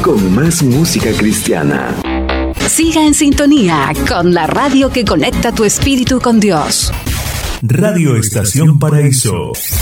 con más música cristiana. Siga en sintonía con la radio que conecta tu espíritu con Dios. Radio Estación Paraíso.